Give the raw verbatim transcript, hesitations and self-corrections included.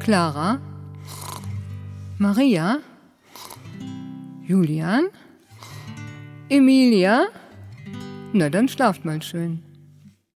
Clara, Maria, Julian, Emilia. Na, dann schlaft mal schön.